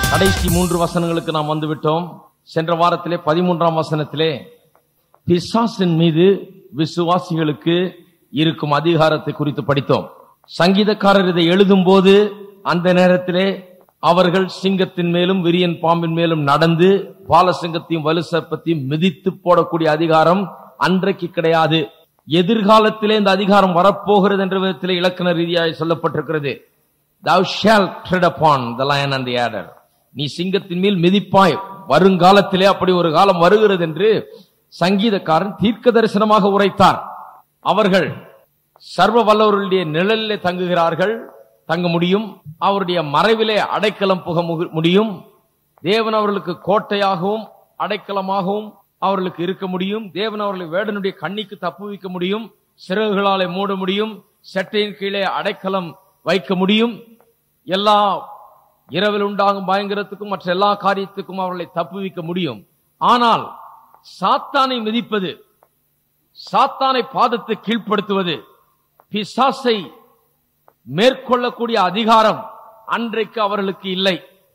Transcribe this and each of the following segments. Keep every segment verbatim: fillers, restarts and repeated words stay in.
கடைசி மூன்று வசனங்களுக்கு நாம் வந்துவிட்டோம். சென்ற வாரத்திலே பதிமூன்றாம் வசனத்திலே பிசாசின் மீது விசுவாசிகளுக்கு இருக்கும் அதிகாரத்தை குறித்து படித்தோம். சங்கீதக்காரர் இதை எழுதும் போது அந்த நேரத்திலே அவர்கள் சிங்கத்தின் மேலும் விரியன் பாம்பின் மேலும் நடந்து பாலசிங்கத்தையும் வலுசர்ப்பத்தையும் மிதித்து போடக்கூடிய அதிகாரம் அன்றைக்கு கிடையாது. எதிர்காலத்திலே இந்த அதிகாரம் வரப்போகிறது என்ற விதத்திலே இலக்கண ரீதியாக சொல்லப்பட்டிருக்கிறது. Thou shalt tread upon the lion and the adder. நீ சிங்கத்தின் மேல் மிதிப்பாய். வருங்காலத்திலே அப்படி ஒரு காலம் வருகிறது என்று சங்கீதக்காரன் தீர்க்க தரிசனமாக உரைத்தார். அவர்கள் சர்வ வல்லவருடைய நிழலிலே தங்குகிறார்கள், தங்க முடியும். அவருடைய மறைவிலே அடைக்கலம் புக முடியும். தேவன் அவர்களுக்கு கோட்டையாகவும் அடைக்கலமாகவும் அவர்களுக்கு இருக்க முடியும். தேவன் அவர்களை வேடனுடைய கண்ணிக்கு தப்புவிக்க முடியும். சிறகுகளாலே மூட முடியும். செட்டையின் கீழே அடைக்கலம் வைக்க முடியும். எல்லா இரவில் உண்டாகும் பயங்கரத்துக்கும் மற்ற எல்லா காரியத்துக்கும் அவர்களை தப்புவிக்க முடியும். ஆனால் சாத்தானை மிதிப்பது, சாத்தானை பாதத்தை கீழ்ப்படுத்துவது, பிசாசை மேற்கொள்ளக்கூடிய அதிகாரம் அன்றைக்கு அவர்களுக்கு இல்லை.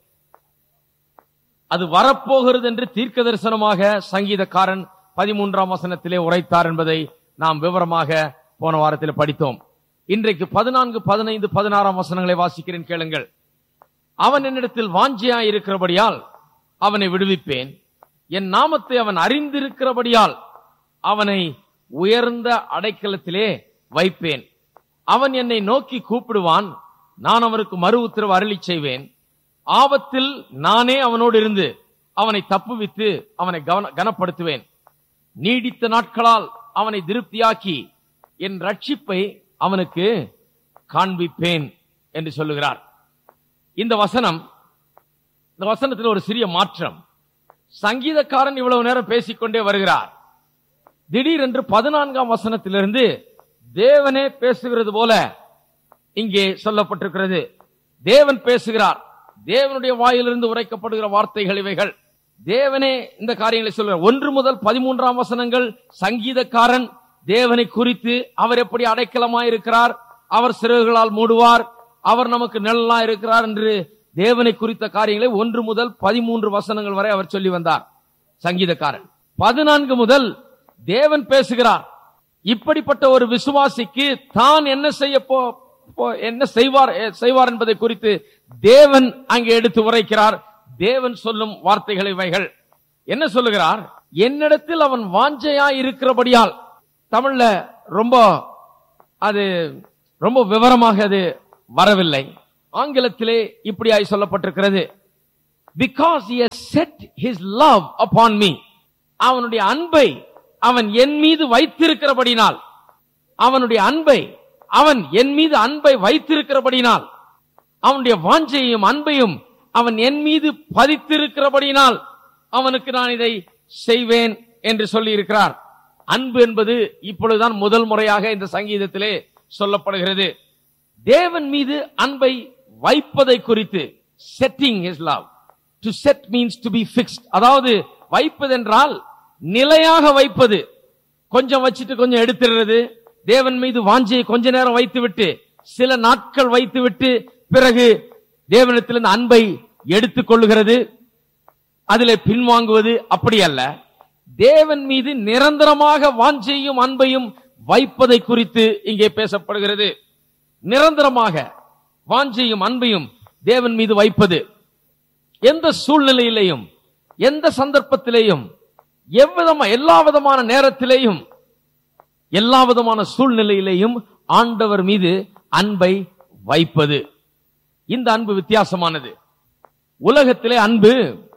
அது வரப்போகிறது என்று தீர்க்க தரிசனமாக சங்கீதக்காரன் பதிமூன்றாம் வசனத்திலே உரைத்தார் என்பதை நாம் விவரமாக போன வாரத்தில் படித்தோம். இன்றைக்கு பதினான்கு பதினைந்து பதினாறாம் வசனங்களை வாசிக்கிறேன், கேளுங்கள். அவன் என்னிடத்தில் வாஞ்சையாய் இருக்கிறபடியால் அவனை விடுவிப்பேன். என் நாமத்தை அவன் அறிந்திருக்கிறபடியால் அவனை உயர்ந்த அடைக்கலத்திலே வைப்பேன். அவன் என்னை நோக்கி கூப்பிடுவான், நான் அவனுக்கு மறு உத்தரவு அருளி செய்வேன். ஆபத்தில் நானே அவனோடு இருந்து அவனை தப்புவித்து அவனை கனப்படுத்துவேன். நீடித்த நாட்களால் அவனை திருப்தியாக்கி என் ரட்சிப்பை அவனுக்கு காண்பிப்பேன் என்று சொல்லுகிறார். இந்த வசனம், இந்த வசனத்தில் ஒரு சிறிய மாற்றம். சங்கீதக்காரன் இவ்வளவு நேரம் பேசிக்கொண்டே வருகிறார். திடீரென்று பதினான்காம் வசனத்திலிருந்து தேவனே பேசுகிறது போல இங்கே சொல்லப்பட்டிருக்கிறது. தேவன் பேசுகிறார். தேவனுடைய வாயிலிருந்து உரைக்கப்படுகிற வார்த்தைகள் இவைகள். தேவனே இந்த காரியங்களை சொல்கிறார். ஒன்று முதல் பதிமூன்றாம் வசனங்கள் சங்கீதக்காரன் தேவனை குறித்து, அவர் எப்படி அடைக்கலமாயிருக்கிறார், அவர் சிறகுகளால் மூடுவார், அவர் நமக்கு நிழலா இருக்கிறார் என்று தேவனை குறித்த காரியங்களை ஒன்று முதல் பதிமூன்று வசனங்கள் வரை அவர் சொல்லி வந்தார் சங்கீதக்காரன். பதினான்கு முதல் தேவன் பேசுகிறார். இப்படிப்பட்ட ஒரு விசுவாசிக்கு தான் என்ன செய்ய என்ன செய்வார் செய்வார் என்பதை குறித்து தேவன் அங்கே எடுத்து உரைக்கிறார். தேவன் சொல்லும் வார்த்தைகள் இவைகள். என்ன சொல்லுகிறார்? என்னிடத்தில் அவன் வாஞ்சையாய் இருக்கிறபடியால். தமிழ்ல ரொம்ப அது ரொம்ப விவரமாக அது வரவில்லை. ஆங்கிலத்திலே இப்படியாய் சொல்லப்பட்டிருக்கிறது. Because he has set his love upon me. அவனுடைய அன்பை அவன் என் மீது வைத்திருக்கிறபடினால், அவனுடைய அன்பை அவன் என் மீது அன்பை வைத்திருக்கிறபடினால், அவனுடைய வாஞ்சையும் அன்பையும் அவன் என் மீது பதித்திருக்கிறபடினால் அவனுக்கு நான் இதை செய்வேன் என்று சொல்லி இருக்கிறார். அன்பு என்பது இப்பொழுதுதான் முதல் முறையாக இந்த சங்கீதத்திலே சொல்லப்படுகிறது. தேவன் மீது அன்பை வைப்பதை குறித்து, setting his love. To set means to be fixed. அதாவது வைப்பது என்றால் நிலையாக வைப்பது. கொஞ்சம் வச்சிட்டு கொஞ்சம் எடுத்துறது. தேவன் மீது வாஞ்சையை கொஞ்ச நேரம் வைத்துவிட்டு சில நாட்கள் வைத்துவிட்டு பிறகு தேவனிடத்தில் அன்பை எடுத்துக் கொள்ளுகிறது, அதிலே பின்வாங்குவது அப்படி அல்ல. தேவன் மீது நிரந்தரமாக வாஞ்சையும் அன்பையும் வைப்பதை குறித்து இங்கே பேசப்படுகிறது. நிரந்தரமாக வாஞ்சையும் அன்பையும் தேவன் மீது வைப்பது. எந்த சூழ்நிலையிலேயும், எந்த சந்தர்ப்பத்திலேயும், எவ்விதமா எல்லா விதமான நேரத்திலேயும், எல்லா விதமான சூழ்நிலையிலேயும் ஆண்டவர் மீது அன்பை வைப்பது. இந்த அன்பு வித்தியாசமானது. உலகத்திலே அன்பு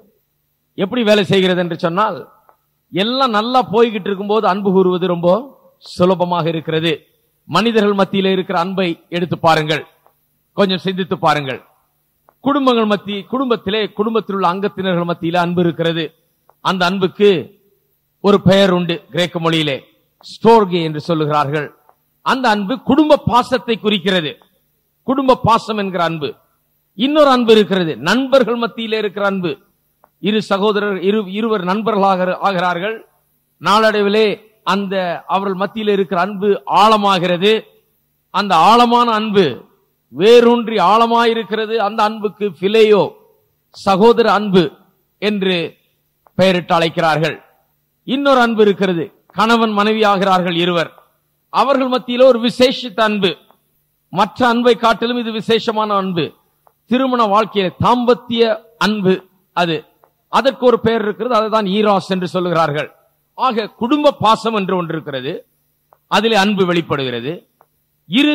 எப்படி வேலை செய்கிறது என்று சொன்னால், எல்லாம் நல்லா போய்கிட்டு இருக்கும் போது அன்பு கூறுவது ரொம்ப சுலபமாக இருக்கிறது. மனிதர்கள் மத்தியிலே இருக்கிற அன்பை எடுத்து பாருங்கள், கொஞ்சம் சிந்தித்து பாருங்கள். குடும்பங்கள் மத்தி குடும்பத்திலே குடும்பத்தில் உள்ள அங்கத்தினர்கள் மத்தியிலே அன்பு இருக்கிறது. அந்த அன்புக்கு ஒரு பெயர் உண்டு, கிரேக்க மொழியிலே ஸ்டோர்கே என்று சொல்லுகிறார்கள். அந்த அன்பு குடும்ப பாசத்தை குறிக்கிறது. குடும்ப பாசம் என்கிற அன்பு. இன்னொரு அன்பு இருக்கிறது, நண்பர்கள் மத்தியிலே இருக்கிற அன்பு. இரு சகோதரர் இரு இருவர் நண்பர்களாக ஆகிறார்கள். நாளடைவிலே அந்த அவர்கள் மத்தியில் இருக்கிற அன்பு ஆழமாகிறது. அந்த ஆழமான அன்பு வேரூன்றி ஆழமாயிருக்கிறது. அந்த அன்புக்கு பிலேயோ சகோதர அன்பு என்று பெயரிட்டு அழைக்கிறார்கள். இன்னொரு அன்பு இருக்கிறது. கணவன் மனைவி ஆகிறார்கள் இருவர். அவர்கள் மத்தியில் ஒரு விசேஷித்த அன்பு. மற்ற அன்பை காட்டிலும் இது விசேஷமான அன்பு. திருமண வாழ்க்கையில தாம்பத்திய அன்பு. அது அதற்கு ஒரு பெயர் இருக்கிறது. அதுதான் ஈராஸ் என்று சொல்லுகிறார்கள். ஆக குடும்ப பாசம் என்று ஒன்று இருக்கிறது. அதிலே அன்பு வெளிப்படுகிறது. இரு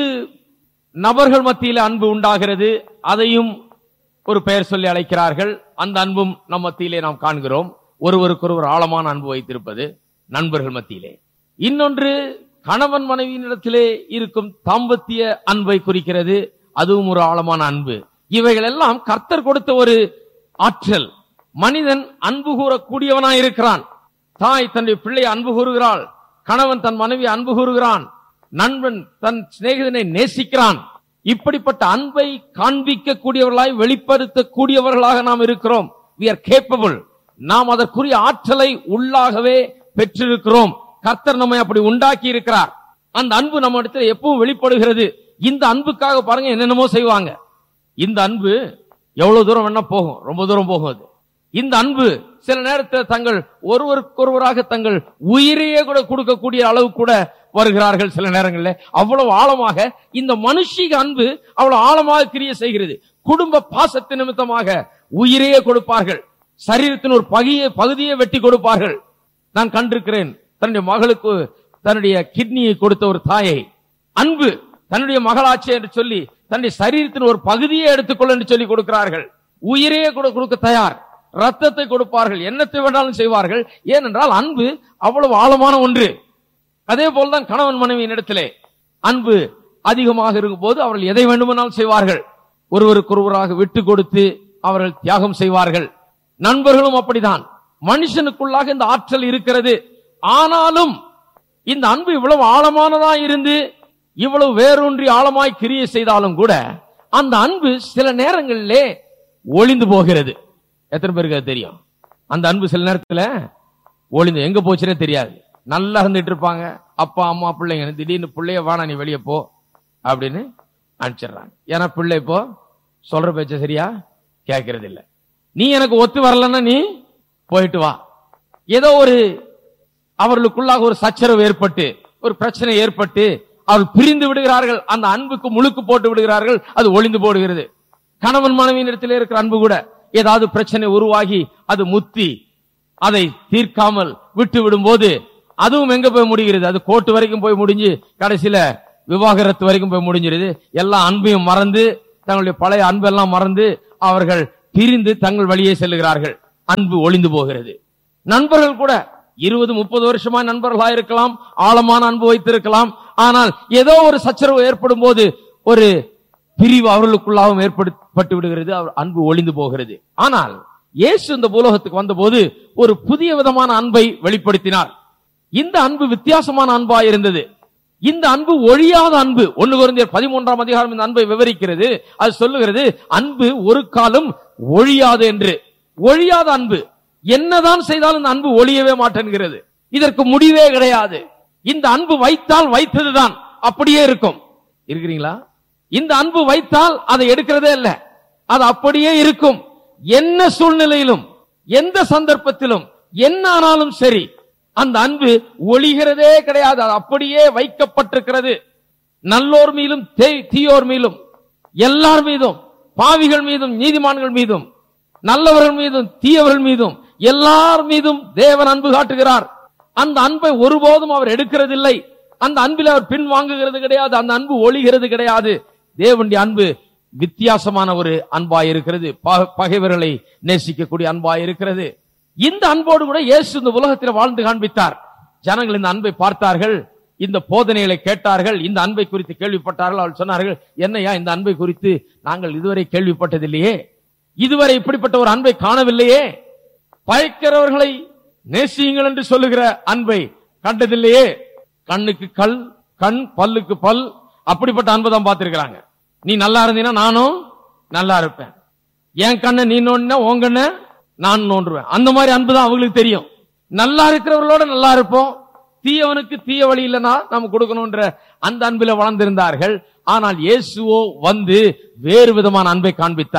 நபர்கள் மத்தியில் அன்பு உண்டாகிறது. அதையும் ஒரு பெயர் சொல்லி அழைக்கிறார்கள். அந்த அன்பும் நம் மத்தியிலே நாம் காண்கிறோம். ஒருவருக்கொருவர் ஆழமான அன்பு வைத்திருப்பது நண்பர்கள் மத்தியிலே. இன்னொன்று கணவன் மனைவியினிடத்திலே இருக்கும் தாம்பத்திய அன்பை குறிக்கிறது. அதுவும் ஒரு ஆழமான அன்பு. இவைகள் எல்லாம் கர்த்தர் கொடுத்த ஒரு ஆற்றல். மனிதன் அன்பு கூறக்கூடியவனாய் இருக்கிறான். தாய் தன்னுடைய பிள்ளை அன்பு கூறுகிறாள். கணவன் தன் மனைவி அன்பு கூறுகிறான். நண்பன் தன் சிநேகிதனை நேசிக்கிறான். இப்படிப்பட்ட அன்பை காண்பிக்க கூடியவர்களாய் வெளிப்படுத்தக்கூடியவர்களாக நாம் இருக்கிறோம். we are capable. நாம் அதற்குரிய ஆற்றலை உள்ளாகவே பெற்றிருக்கிறோம். கர்த்தர் நம்மை அப்படி உண்டாக்கி இருக்கிறார். அந்த அன்பு நம்ம இடத்துல எப்பவும் வெளிப்படுகிறது. இந்த அன்புக்காக பாருங்க என்னென்னமோ செய்வாங்க. இந்த அன்பு எவ்வளவு தூரம் வேணா போகும், ரொம்ப தூரம் போகும். அது இந்த அன்பு சில நேரத்தில் தங்கள் ஒருவருக்கொருவராக தங்கள் உயிரையே கூட கொடுக்கக்கூடிய அளவு கூட வருகிறார்கள். சில நேரங்களில் அவ்வளவு ஆழமாக இந்த மனுஷிக அன்பு அவ்வளவு ஆழமாக கிரியை செய்கிறது. குடும்ப பாசத்தின் நிமித்தமாக உயிரையே கொடுப்பார்கள். சரீரத்தின் ஒரு பகுதியை பகுதியை வெட்டி கொடுப்பார்கள். நான் கண்டிருக்கிறேன். தன்னுடைய மகளுக்கு தன்னுடைய கிட்னியை கொடுத்த ஒரு தாயை அன்பு தன்னுடைய மகளாட்சி என்று சொல்லி தன்னுடைய சரீரத்தின் ஒரு பகுதியை எடுத்துக்கொள்ள என்று சொல்லி கொடுக்கிறார்கள். உயிரையே கூட கொடுக்க தயார். ரத்தத்தை கொடுப்பார்கள். என்னத்தை வேண்டாலும் செய்வார்கள். ஏனென்றால் அன்பு அவ்வளவு ஆழமான ஒன்று. அதே போல்தான் கணவன் மனைவியின் இடத்திலே அன்பு அதிகமாக இருக்கும் போது அவர்கள் எதை வேண்டுமானாலும் செய்வார்கள். ஒருவருக்கொருவராக விட்டு கொடுத்து அவர்கள் தியாகம் செய்வார்கள். நண்பர்களும் அப்படிதான். மனுஷனுக்குள்ளாக இந்த ஆற்றல் இருக்கிறது. ஆனாலும் இந்த அன்பு இவ்வளவு ஆழமானதா இருந்து இவ்வளவு வேரூன்றி ஆழமாய் கிரியை செய்தாலும் கூட அந்த அன்பு சில நேரங்களிலே ஒளிந்து போகிறது. எத்தனை பேருக்கு அது தெரியும்? அந்த அன்பு சில நேரத்தில் ஒளிந்து எங்க போச்சுன்னே தெரியாது. நல்லா இருந்துட்டு இருப்பாங்க அப்பா அம்மா பிள்ளைங்க. திடீர்னு பிள்ளைய வானா நீ வெளியே போ அப்படின்னு அனுப்பிச்சிடுறாங்க. ஏன்னா பிள்ளை இப்போ சொல்ற பேச்ச சரியா கேட்கறது இல்லை. நீ எனக்கு ஒத்து வரலன்னா நீ போயிட்டு வா. ஏதோ ஒரு அவர்களுக்குள்ளாக ஒரு சச்சரவு ஏற்பட்டு ஒரு பிரச்சனை ஏற்பட்டு அவர்கள் பிரிந்து விடுகிறார்கள். அந்த அன்புக்கு முழுக்கு போட்டு விடுகிறார்கள். அது ஒளிந்து போடுகிறது. கணவன் மனைவியின் இடத்திலே இருக்கிற அன்பு கூட ஏதாவது பிரச்சனை உருவாகி அது முத்தி அதை தீர்க்காமல் விட்டு விடும் போது அதுவும் எங்க போய் முடிகிறது? அது கோர்ட்டு வரைக்கும் போய் முடிஞ்சு கடைசியில விவாகரத்து வரைக்கும் போய் முடிஞ்சிருது. எல்லா அன்பையும் மறந்து தங்களுடைய பழைய அன்பெல்லாம் மறந்து அவர்கள் பிரிந்து தங்கள் வழியே செல்லுகிறார்கள். அன்பு ஒளிந்து போகிறது. நண்பர்கள் கூட இருபது முப்பது வருஷமா நண்பர்களாக இருக்கலாம். ஆழமான அன்பு வைத்திருக்கலாம். ஆனால் ஏதோ ஒரு சச்சரவு ஏற்படும் போது ஒரு பிரிவு அவர்களுக்குள்ளாகவும் ஏற்பட்டு விடுகிறது. அவர் அன்பு ஒளிந்து போகிறது. ஆனால் இயேசு இந்த பூலோகத்துக்கு வந்த போது ஒரு புதிய விதமான அன்பை வெளிப்படுத்தினார். இந்த அன்பு வித்தியாசமான அன்பா இருந்தது. இந்த அன்பு ஒழியாத அன்பு. ஒன்னு கொரிந்தியர் பதிமூன்றாம் அதிகாரம் இந்த அன்பை விவரிக்கிறது. அது சொல்லுகிறது அன்பு ஒரு காலம் ஒழியாது என்று. ஒழியாத அன்பு என்னதான் செய்தாலும் இந்த அன்பு ஒழியவே மாட்டேன்கிறது. இதற்கு முடிவே கிடையாது. இந்த அன்பு வைத்தால் வைத்ததுதான் அப்படியே இருக்கும். இருக்கிறீங்களா? இந்த அன்பு வைத்தால் அதை எடுக்கிறதே இல்லை. அது அப்படியே இருக்கும். என்ன சூழ்நிலையிலும் எந்த சந்தர்ப்பத்திலும் என்ன ஆனாலும் சரி அந்த அன்பு ஒளிகிறதே கிடையாது. அது அப்படியே வைக்கப்பட்டிருக்கிறது. நல்லோர் மீதும் தீயோர் மீதும் எல்லார் மீதும் பாவிகள் மீதும் நீதிமான்கள் மீதும் நல்லவர்கள் மீதும் தீயவர்கள் மீதும் எல்லார் மீதும் தேவன் அன்பு காட்டுகிறார். அந்த அன்பை ஒருபோதும் அவர் எடுக்கிறதில்லை. அந்த அன்பில் அவர் பின் வாங்குகிறது கிடையாது. அந்த அன்பு ஒளிகிறது கிடையாது. தேவனுடைய அன்பு வித்தியாசமான ஒரு அன்பாய் இருக்கிறது. பகைவர்களை நேசிக்கக்கூடிய அன்பாய் இருக்கிறது. இந்த அன்போடு கூட இயேசு இந்த உலகத்தில் வாழ்ந்து காண்பித்தார். ஜனங்கள் இந்த அன்பை பார்த்தார்கள். இந்த போதனைகளை கேட்டார்கள். இந்த அன்பை குறித்து கேள்விப்பட்டார்கள். அவர்கள் சொன்னார்கள், என்னையா இந்த அன்பை குறித்து நாங்கள் இதுவரை கேள்விப்பட்டதில்லையே, இதுவரை இப்படிப்பட்ட ஒரு அன்பை காணவில்லையே, பயக்கிறவர்களை நேசியுங்கள் என்று சொல்லுகிற அன்பை கண்டதில்லையே. கண்ணுக்கு கல், கண் பல்லுக்கு பல், அப்படிப்பட்ட அன்பை தான் பார்த்திருக்கிறாங்க. நீ நல்லா இருந்தீங்கன்னா நானும் நல்லா இருப்பேன். என் கண்ணை நீ நோண்டினா உன் கண்ணை நான் நோண்டுவேன். அந்த மாதிரி அன்பு தான் அவங்களுக்கு தெரியும். நல்லா இருக்கிறவர்களோட நல்லா இருப்போம், தீயவனுக்கு தீய வழி இல்லைன்னா நம்ம கொடுக்கணும்ன்ற அந்த அன்பில வளர்ந்திருந்தார்கள். ஆனால் இயேசுவோ வந்து வேறு விதமான அன்பை காண்பித்தார்.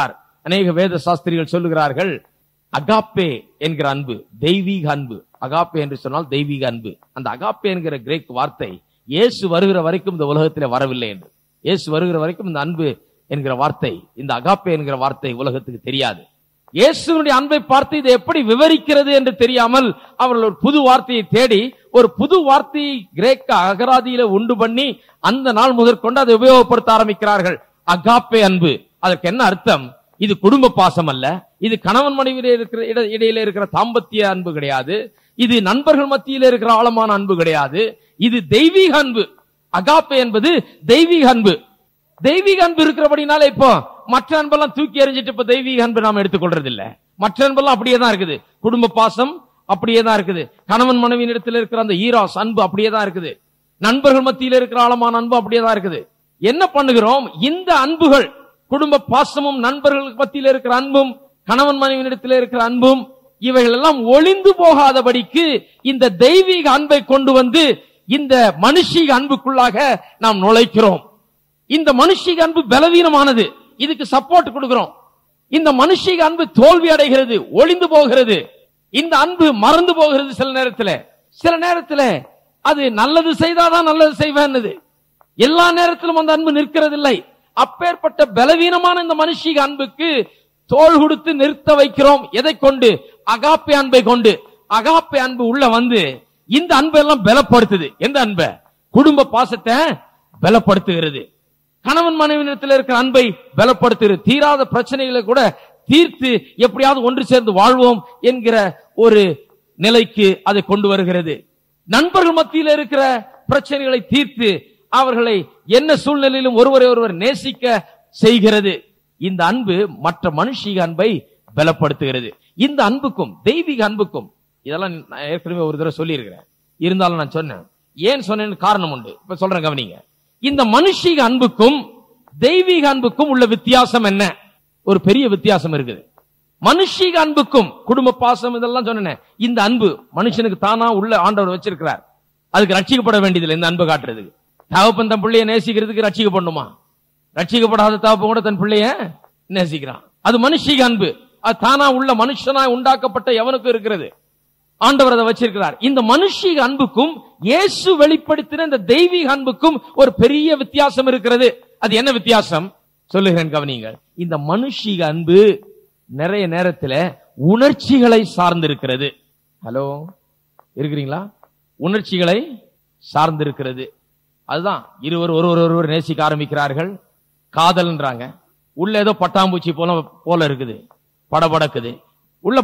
அநேக வேத சாஸ்திரிகள் சொல்லுகிறார்கள், அகாப்பே என்கிற அன்பு தெய்வீக அன்பு. அகாப்பே என்று சொன்னால் தெய்வீக அன்பு. அந்த அகாப்பே என்கிற கிரேக் வார்த்தை இயேசு வருகிற வரைக்கும் இந்த உலகத்திலே வரவில்லை என்று. இயேசு வருகிற வரைக்கும் இந்த அன்பு என்கிற வார்த்தை, இந்த அகாப்பே என்கிற வார்த்தை உலகத்துக்கு தெரியாது. இயேசுனுடைய அன்பை பார்த்து இதை எப்படி விவரிக்கிறது என்று தெரியாமல் அவர்கள் ஒரு புது வார்த்தையை தேடி ஒரு புது வார்த்தையை கிரேக்க அகராதியில உண்டு பண்ணி அந்த நாள் முதற்கொண்டு அதை உபயோகப்படுத்த ஆரம்பிக்கிறார்கள். அகாப்பே அன்பு, அதற்கு என்ன அர்த்தம்? இது குடும்ப பாசம் அல்ல, இது கணவன் மனைவியிலே இருக்கிற இடையில இருக்கிற தாம்பத்திய அன்பு கிடையாது, இது நண்பர்கள் மத்தியில இருக்கிற ஆழமான அன்பு கிடையாது, இது தெய்வீக அன்பு. அகாப்பே என்பது தெய்வீக அன்பு. தெய்வீக அன்பு இருக்கிறபடினால இப்போ மற்ற அன்பெல்லாம் தூக்கி எறிஞ்சிட்டு இப்ப தெய்வீக அன்பு நாம எடுத்துக்கொள்றது இல்ல. மற்ற அன்பெல்லாம் அப்படியே தான் இருக்குது. குடும்ப பாசம் அப்படியே தான் இருக்குது. கணவன் மனைவியின் இடத்துல இருக்கிற அந்த ஈராஸ் அன்பு அப்படியே தான் இருக்குது. நண்பர்கள் மத்தியில இருக்கிற ஆழமான அன்பு அப்படியே தான் இருக்குது. என்ன பண்ணுகிறோம்? இந்த அன்புகள், குடும்ப பாசமும் நண்பர்களுக்கு மத்தியில இருக்கிற அன்பும் கணவன் மனைவியின் இடத்துல இருக்கிற அன்பும், இவைகள் எல்லாம் ஒளிந்து போகாதபடிக்கு இந்த தெய்வீக அன்பை கொண்டு வந்து இந்த மனுஷீக அன்புக்குள்ளாக நாம் நுழைக்கிறோம். இந்த மனுஷீக அன்பு பலவீனமானது, இதுக்கு சப்போர்ட் கொடுக்கிறோம். இந்த மனுஷீக அன்பு தோல்வி அடைகிறது, ஒளிந்து போகிறது. இந்த அன்பு மறந்து போகிறது. சில நேரத்தில் சில நேரத்தில் அது நல்லது செய்தாதான் நல்லது செய்வேன், எல்லா நேரத்திலும் அந்த அன்பு நிற்கிறதில்லை. அப்பேற்பட்ட பலவீனமான இந்த மனுஷீக அன்புக்கு தோள் கொடுத்து நிறுத்த வைக்கிறோம். எதை கொண்டு? அகாப்பே அன்பை கொண்டு. அகாப்பே அன்பு உள்ள வந்து இந்த அன்பை எல்லாம் பலப்படுத்துது. எந்த அன்பை? குடும்ப பாசத்தை பலப்படுத்துகிறது. கணவன் மனைவியிடத்தில் இருக்கிற அன்பை பலப்படுத்துகிறது. தீராத பிரச்சனைகளை கூட தீர்த்து எப்படியாவது ஒன்று சேர்ந்து வாழ்வோம் என்கிற ஒரு நிலைக்கு அதை கொண்டு வருகிறது. நண்பர்கள் மத்தியில் இருக்கிற பிரச்சனைகளை தீர்த்து அவர்களை என்ன சூழ்நிலையிலும் ஒருவரை ஒருவர் நேசிக்க செய்கிறது. இந்த அன்பு மற்ற மனுஷீக அன்பை பலப்படுத்துகிறது. இந்த அன்புக்கும் தெய்வீக அன்புக்கும், இதெல்லாம் நான் ஏற்கனவே ஒரு தடவை சொல்லி இருக்கிறேன், இருந்தாலும் நான் சொன்னேன். ஏன் சொன்னேன்னு காரணம் உண்டு, இப்ப சொல்றேன் கவனிங்க. இந்த மனுஷீக அன்புக்கும் தெய்வீக அன்புக்கும் உள்ள வித்தியாசம் என்ன? ஒரு பெரிய வித்தியாசம் இருக்குது. மனுஷீக அன்புக்கும், குடும்ப பாசம் இதெல்லாம் சொன்னேன், இந்த அன்பு மனுஷனுக்கு தானா உள்ள ஆண்டவர் வச்சிருக்கிறார். அதுக்கு ரட்சிக்கப்பட வேண்டியதில்லை. இந்த அன்பு காட்டுறதுக்கு தகப்பன் தன் பிள்ளைய நேசிக்கிறதுக்கு ரட்சிக்கப்படணுமா? ரட்சிக்கப்படாத தகப்பன் கூட தன் பிள்ளைய நேசிக்கிறான். அது மனுஷீக அன்பு. அது தானா உள்ள மனுஷனாய் உண்டாக்கப்பட்ட எவனுக்கும் இருக்கிறது. ஆண்டவர் அதை வச்சிருக்கிறார். இந்த மனுஷீக அன்புக்கும் இயேசு வெளிப்படுத்தின இந்த தெய்வீக அன்புக்கும் ஒரு பெரிய வித்தியாசம் இருக்கிறது. அது என்ன வித்தியாசம் சொல்லுகிறேன் கவனிங்கள். இந்த மனுஷீக அன்பு நிறைய நேரத்தில் உணர்ச்சிகளை சார்ந்திருக்கிறது. ஹலோ, இருக்கிறீங்களா? உணர்ச்சிகளை சார்ந்திருக்கிறது. அதுதான் இருவர் ஒருவர் ஒருவர் நேசிக்க ஆரம்பிக்கிறார்கள், காதல்ன்றாங்க. உள்ள ஏதோ பட்டாம்பூச்சி போல போல இருக்குது, படபடக்குது. உள்ள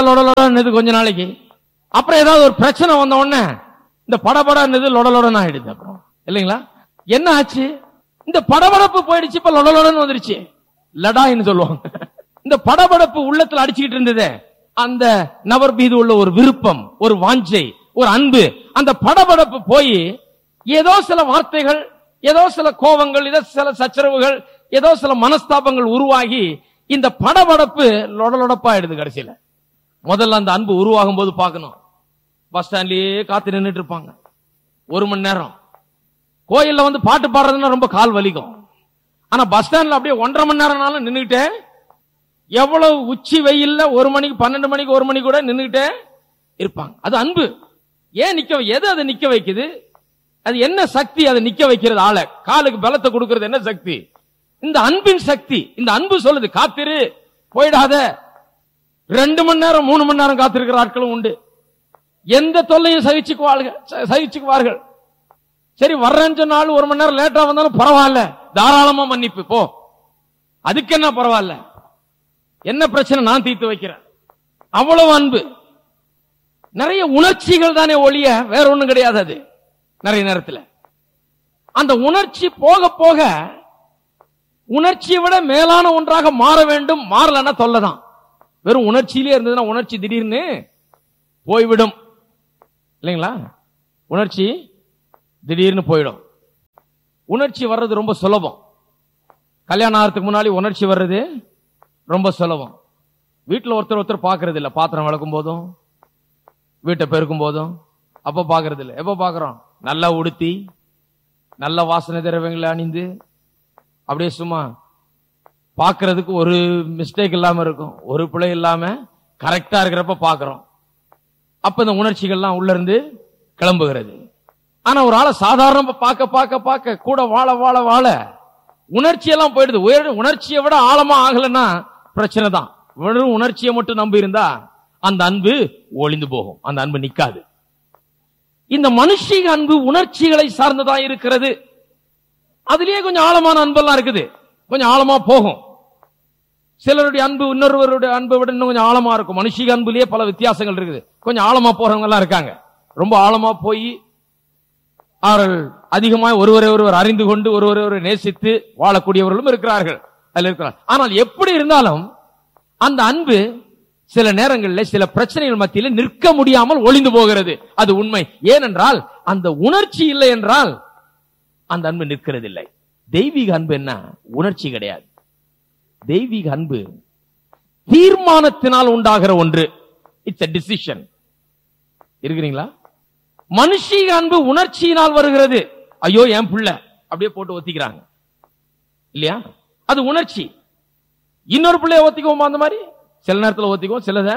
படபட கொஞ்ச நாளைக்கு அப்புறம் ஏதாவது ஒரு பிரச்சனை வந்த உடனே இந்த படபடன்னு லொடலொடன்னு ஆயிடுது. அப்புறம் இல்லைங்களா? என்ன ஆச்சு? இந்த படபடப்பு போயிடுச்சு, இப்ப லொடலொடன்னு வந்துருச்சு. லடாயின்னு சொல்லுவாங்க. இந்த படபடப்பு உள்ளத்துல அடிச்சுக்கிட்டு இருந்தது, அந்த நபர் மீது உள்ள ஒரு விருப்பம், ஒரு வாஞ்சை, ஒரு அன்பு, அந்த படபடப்பு போய் ஏதோ சில வார்த்தைகள், ஏதோ சில கோபங்கள், ஏதோ சில சச்சரவுகள், ஏதோ சில மனஸ்தாபங்கள் உருவாகி இந்த படபடப்பு லொடலொடப்பாயிடுது. கடைசியில முதல்ல அந்த அன்பு உருவாகும் போது பார்க்கணும், பஸ் ஸ்டாண்ட்லயே காத்து நின்றுட்டு இருப்பாங்க ஒரு மணி நேரம். கோயில்ல வந்து பாட்டு பாடுறதுன்னா ரொம்ப கால் வலிக்கும். ஆனா பஸ் ஸ்டாண்ட்ல அப்படியே ஒன்றரை மணி நேரம்னாலும் நின்றுகிட்டே, எவ்வளவு உச்சி வெயில்ல ஒரு மணிக்கு பன்னெண்டு மணிக்கு ஒரு மணி கூட நின்றுகிட்டே இருப்பாங்க. அது அன்பு. ஏன் நிக்க, எது அதை நிக்க வைக்குது? அது என்ன சக்தி அதை நிக்க வைக்கிறது? ஆள காலுக்கு பலத்தை கொடுக்கிறது என்ன சக்தி? இந்த அன்பின் சக்தி. இந்த அன்பு சொல்லுது, காத்திரு, போயிடாத. ரெண்டு மணி நேரம் மூணு மணி நேரம் காத்திருக்கிற ஆட்களும் உண்டு. எந்த தொல்லையும் சகிச்சுக்குவார்கள் சகிச்சுக்குவார்கள் சரி, வர்றேன்னு சொன்னாலும் ஒரு மணி நேரம் லேட்டா வந்தாலும் பரவாயில்ல, தாராளமா மன்னிப்பு போ, அதுக்கு என்ன பரவாயில்ல, என்ன பிரச்சனை நான் தீர்த்து வைக்கிறேன். அவ்வளவு அன்பு. நிறைய உணர்ச்சிகள் தானே ஒழிய வேற ஒண்ணும் கிடையாது. அது நிறைய நேரத்தில் அந்த உணர்ச்சி போக போக உணர்ச்சியை விட மேலான ஒன்றாக மாற வேண்டும். மாறலன்னா தொல்லைதான். வெறும் உணர்ச்சியிலே இருந்ததுன்னா உணர்ச்சி திடீர்னு போய்விடும் இல்லைங்களா? உணர்ச்சி திடீர்னு போயிடும். உணர்ச்சி வர்றது ரொம்ப சுலபம். கல்யாணம் ஆகிறதுக்கு முன்னாடி உணர்ச்சி வர்றது ரொம்ப சுலபம். வீட்டில் ஒருத்தர் ஒருத்தர் பார்க்கறது இல்லை. பாத்திரம் விளக்கும் போதும் வீட்டை பெருக்கும் போதும் அப்ப பாக்குறது இல்லை. எப்ப பாக்குறோம்? நல்லா உடுத்தி நல்ல வாசனை திரவியங்களை அணிந்து அப்படியே சும்மா பாக்குறதுக்கு ஒரு மிஸ்டேக் இல்லாம இருக்கும், ஒரு பிழை இல்லாம கரெக்டா இருக்கிறப்ப பாக்குறோம். அப்ப இந்த உணர்ச்சிகள்லாம் உள்ள இருந்து கிளம்புகிறது. ஆனா ஒரு ஆளை சாதாரண பார்க்க பார்க்க பார்க்க கூட வாழ வாழ வாழ உணர்ச்சி எல்லாம் போயிடுது. உயர் உணர்ச்சியை விட ஆழமா ஆகலன்னா பிரச்சனை தான். வெறும் உணர்ச்சியை மட்டும் நம்பி இருந்தா அந்த அன்பு ஒளிந்து போகும், அந்த அன்பு நிக்காது. இந்த மனுஷிக அன்பு உணர்ச்சிகளை சார்ந்ததா இருக்கிறது. அதுலயே கொஞ்சம் ஆழமான அன்பெல்லாம் இருக்குது, கொஞ்சம் ஆழமா போகும். சிலருடைய அன்பு இன்னொருவருடைய அன்பை விட இன்னும் கொஞ்சம் ஆழமா இருக்கும். மனுஷிக அன்புலயே பல வித்தியாசங்கள் இருக்குது. கொஞ்சம் ஆழமா போறவங்க எல்லாம் இருக்காங்க. ரொம்ப ஆழமா போய் அவர்கள் அதிகமாக ஒருவரை ஒருவர் அறிந்து கொண்டு ஒருவரை ஒருவர் நேசித்து வாழக்கூடியவர்களும் இருக்கிறார்கள், அதில் இருக்கிறார்கள். ஆனால் எப்படி இருந்தாலும் அந்த அன்பு சில நேரங்களில் சில பிரச்சனைகள் மத்தியில் நிற்க முடியாமல் ஒளிந்து போகிறது. அது உண்மை. ஏனென்றால் அந்த உணர்ச்சி இல்லை என்றால் அந்த அன்பு நிற்கிறது இல்லை. தெய்வீக அன்பு என்ன? உணர்ச்சி கிடையாது. தெய்வீக அன்பு தீர்மானத்தினால் உண்டாகிற ஒன்று. It's a decision. இருக்கிறீங்களா? மனுஷீக அன்பு உணர்ச்சியினால் வருகிறது. ஐயோ என் பிள்ளை அப்படியே போட்டு ஒத்திக்கிறாங்க இல்லையா? அது உணர்ச்சி. இன்னொரு பிள்ளைய ஒத்திக்குவோமா? அந்த மாதிரி சில நேரத்தில் ஒத்திக்குவோம், சிலத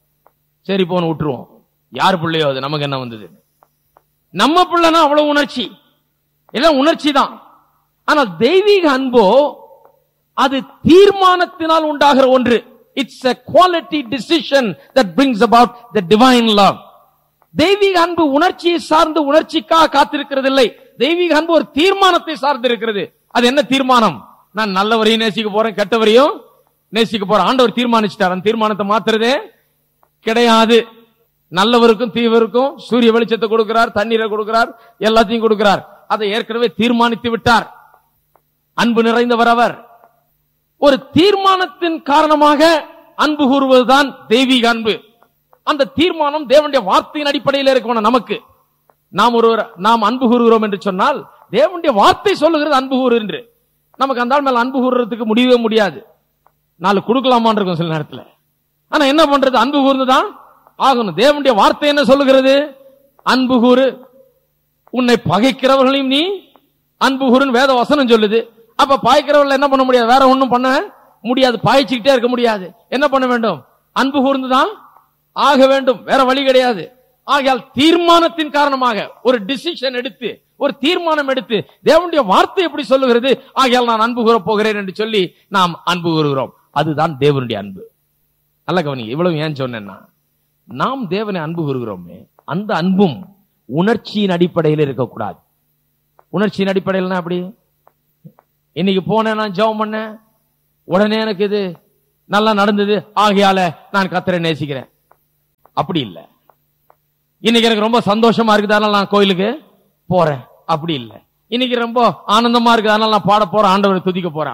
சரி போன விட்டுருவோம். யார் பிள்ளையோ அது, நமக்கு என்ன வந்தது? நம்ம பிள்ளைனா அவ்வளவு உணர்ச்சி, எல்லாம் உணர்ச்சி தான். ஆனால் தெய்வீக அன்போ அது தீர்மானத்தினால் உண்டாகிற ஒன்று. It's a quality decision that brings about the divine love. தெய்வீக அன்பு உணர்ச்சியை சார்ந்து உணர்ச்சிக்காக காத்திருக்கிறது இல்லை. தெய்வீக அன்பு ஒரு தீர்மானத்தை சார்ந்து இருக்கிறது. அது என்ன தீர்மானம்? நான் நல்லவரையும் நேசிக்க போறேன், கெட்டவரையும் நேசிக்க போறேன். ஆண்டவர் தீர்மானிச்சிட்டார். அந்த தீர்மானத்தை மாத்துறதே கிடையாது. நல்லவருக்கும் தீவருக்கும் சூரிய வெளிச்சத்தை கொடுக்கிறார், தண்ணீரை கொடுக்கிறார், எல்லாத்தையும் கொடுக்கிறார். அதை ஏற்கனவே தீர்மானித்து விட்டார். அன்பு நிறைந்தவர் அவர். ஒரு தீர்மானத்தின் காரணமாக அன்பு கூறுவதுதான் தெய்வீக அன்பு. அந்த தீர்மானம் தேவனுடைய வார்த்தையின் அடிப்படையில் இருக்கணும். நமக்கு நாம் ஒருவர் நாம் அன்பு கூறுகிறோம் என்று சொன்னால் தேவனுடைய வார்த்தை சொல்லுகிறது அன்பு கூறு என்று. நமக்கு அந்த மேல அன்பு கூறுறதுக்கு முடியவே முடியாது. நாலு கொடுக்கலாமான் இருக்கும் சில நேரத்தில். ஆனா என்ன பண்றது? அன்பு கூர்ந்துதான் ஆகணும். தேவனுடைய வார்த்தை என்ன சொல்லுகிறது? அன்பு கூறு. உன்னை பகைக்கிறவர்களையும் நீ அன்பு கூறுன்னு வேத வசனம் சொல்லுது. அப்ப பாய்க்கிறவர்கள் என்ன பண்ண முடியாது? வேற ஒண்ணும் பண்ண முடியாது. பாய்ச்சிக்கிட்டே இருக்க முடியாது. என்ன பண்ண வேண்டும்? அன்பு கூர்ந்துதான் ஆக வேண்டும். வேற வழி கிடையாது. ஆகையால் தீர்மானத்தின் காரணமாக ஒரு டிசிஷன் எடுத்து, ஒரு தீர்மானம் எடுத்து, தேவனுடைய வார்த்தை எப்படி சொல்லுகிறது, ஆகையால் நான் அன்பு கூற போகிறேன் என்று சொல்லி நாம் அன்பு கூறுகிறோம். அதுதான் தேவனுடைய அன்பு. நல்ல கவனிங்க. இவ்வளவு ஏன் சொன்னேன்னா, நாம் தேவனை அன்பு கூறுகிறோமே, அந்த அன்பும் உணர்ச்சியின் அடிப்படையில் இருக்கக்கூடாது. உணர்ச்சியின் அடிப்படையில் அப்படி இன்னைக்கு போனேன், நான் ஜெபம் பண்ணேன், உடனே எனக்கு இது நல்லா நடந்தது, ஆகையால நான் கர்த்தரை நேசிக்கிறேன். அப்படி இல்லை. இன்னைக்கு எனக்கு ரொம்ப சந்தோஷமா இருக்குது, அதனால நான் கோயிலுக்கு போறேன். அப்படி இல்லை. இன்னைக்கு ரொம்ப ஆனந்தமா இருக்குது, அதனால நான் பாட போறேன், ஆண்டவரை துதிக்க போறேன்.